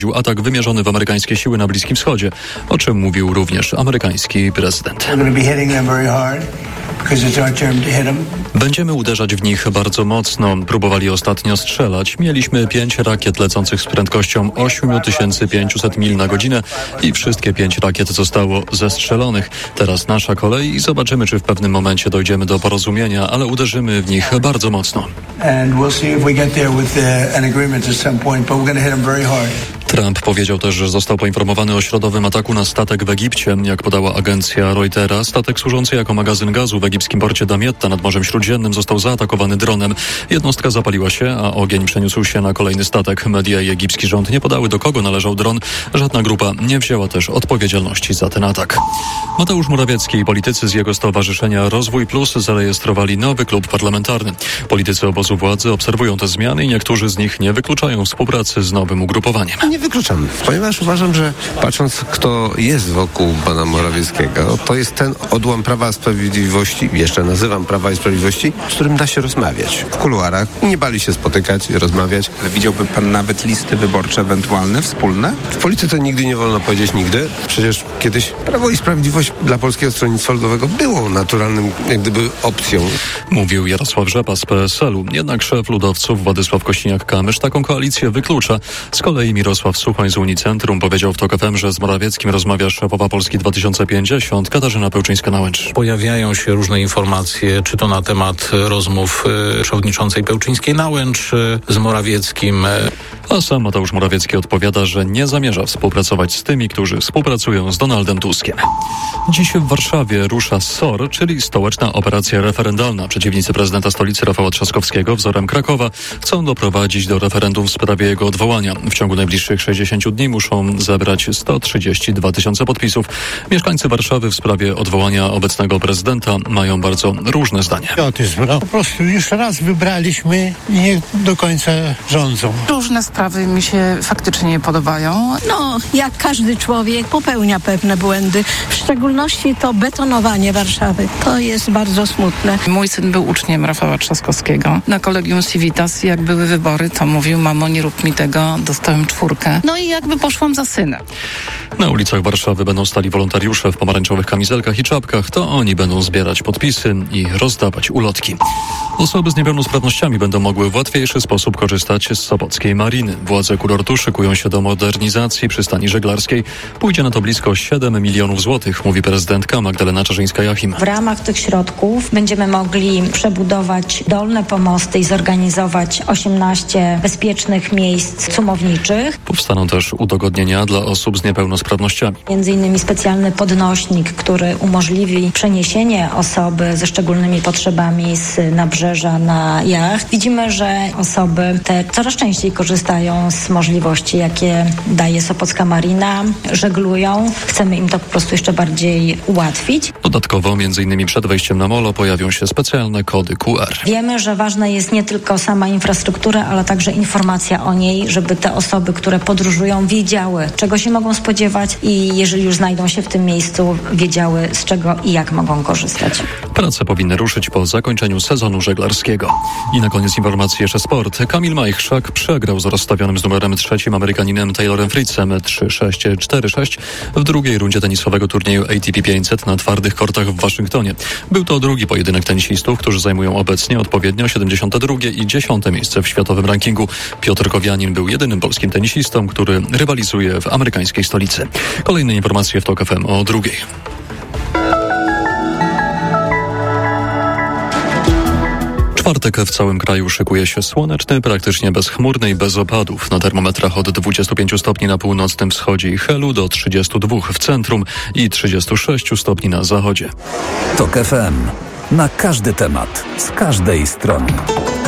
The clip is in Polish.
atak wymierzony w amerykańskie siły na Bliskim Wschodzie, o czym mówił również amerykański prezydent. Będziemy uderzać w nich bardzo mocno. Próbowali ostatnio strzelać. Mieliśmy 5 rakiet lecących z prędkością 8500 mil na godzinę i wszystkie 5 rakiet zostało zestrzelonych. Teraz nasza kolej i zobaczymy, czy w pewnym momencie dojdziemy do porozumienia, ale uderzymy w nich bardzo mocno. Trump powiedział też, że został poinformowany o środowym ataku na statek w Egipcie. Jak podała agencja Reutera, statek służący jako magazyn gazu w egipskim porcie Damietta nad Morzem Śródziemnym został zaatakowany dronem. Jednostka zapaliła się, a ogień przeniósł się na kolejny statek. Media i egipski rząd nie podały, do kogo należał dron. Żadna grupa nie wzięła też odpowiedzialności za ten atak. Mateusz Morawiecki i politycy z jego stowarzyszenia Rozwój Plus zarejestrowali nowy klub parlamentarny. Politycy obozu władzy obserwują te zmiany i niektórzy z nich nie wykluczają współpracy z nowym ugrupowaniem. Nie wykluczam, ponieważ uważam, że patrząc, kto jest wokół pana Morawieckiego, to jest ten odłam Prawa i Sprawiedliwości, jeszcze nazywam Prawa i Sprawiedliwości, z którym da się rozmawiać. W kuluarach nie bali się spotykać, rozmawiać. Ale widziałby pan nawet listy wyborcze ewentualne, wspólne? W polityce nigdy nie wolno powiedzieć nigdy. Przecież kiedyś Prawo i Sprawiedliwość dla Polskiego Stronnictwa Ludowego było naturalnym, jak gdyby, opcją. Mówił Jarosław Rzepa z PSL-u. Jednak szef ludowców Władysław Kosiniak-Kamysz taką koalicję wyklucza. Z kolei Mirosław Suchoń z Unicentrum powiedział w TOK FM, że z Morawieckim rozmawia szefowa Polski 2050 Katarzyna Pełczyńska-Nałęcz. Pojawiają się różne informacje, czy to na temat rozmów przewodniczącej Pełczyńskiej-Nałęcz z Morawieckim. A sam Mateusz Morawiecki odpowiada, że nie zamierza współpracować z tymi, którzy współpracują z Donaldem Tuskiem. Dziś w Warszawie rusza SOR, czyli Stołeczna Operacja Referendalna. Przeciwnicy prezydenta stolicy Rafała Trzaskowskiego wzorem Krakowa chcą doprowadzić do referendum w sprawie jego odwołania. W ciągu najbliższych 60 dni muszą zebrać 132 tysiące podpisów. Mieszkańcy Warszawy w sprawie odwołania obecnego prezydenta mają bardzo różne zdania. Po prostu już raz wybraliśmy i nie do końca rządzą. Różne sprawy mi się faktycznie nie podobają. Jak każdy człowiek popełnia pewne błędy. W szczególności to betonowanie Warszawy. To jest bardzo smutne. Mój syn był uczniem Rafała Trzaskowskiego. Na Collegium Civitas, jak były wybory, to mówił: mamo, nie rób mi tego, dostałem 4. I jakby poszłam za synem. Na ulicach Warszawy będą stali wolontariusze w pomarańczowych kamizelkach i czapkach. To oni będą zbierać podpisy i rozdawać ulotki. Osoby z niepełnosprawnościami będą mogły w łatwiejszy sposób korzystać z Sopockiej Mariny. Władze kurortu szykują się do modernizacji przystani żeglarskiej. Pójdzie na to blisko 7 milionów złotych, mówi prezydentka Magdalena Czarzyńska-Jachim. W ramach tych środków będziemy mogli przebudować dolne pomosty i zorganizować 18 bezpiecznych miejsc cumowniczych. Powstaną też udogodnienia dla osób z niepełnosprawnościami. Między innymi specjalny podnośnik, który umożliwi przeniesienie osoby ze szczególnymi potrzebami z nabrzeża na jacht. Widzimy, że osoby te coraz częściej korzystają z możliwości, jakie daje Sopocka Marina, żeglują. Chcemy im to po prostu jeszcze bardziej ułatwić. Dodatkowo, m.in. przed wejściem na molo pojawią się specjalne kody QR. Wiemy, że ważna jest nie tylko sama infrastruktura, ale także informacja o niej, żeby te osoby, które podróżują, wiedziały, czego się mogą spodziewać i jeżeli już znajdą się w tym miejscu, wiedziały, z czego i jak mogą korzystać. Prace powinny ruszyć po zakończeniu sezonu żeglarskiego. I na koniec informacji jeszcze sport. Kamil Majchrzak przegrał z rozstawionym z numerem 3 Amerykaninem Taylorem Fritzem 3-6, 4-6 w drugiej rundzie tenisowego turnieju ATP 500 na twardych kortach w Waszyngtonie. Był to drugi pojedynek tenisistów, którzy zajmują obecnie odpowiednio 72 i 10 miejsce w światowym rankingu. Piotr Kowianin był jedynym polskim tenisistą, który rywalizuje w amerykańskiej stolicy. Kolejne informacje w TOK FM o 2:00. Czwartek w całym kraju szykuje się słoneczny, praktycznie bezchmurny i bez opadów. Na termometrach od 25 stopni na północnym wschodzie i Helu do 32 w centrum i 36 stopni na zachodzie. TOK FM. Na każdy temat, z każdej strony.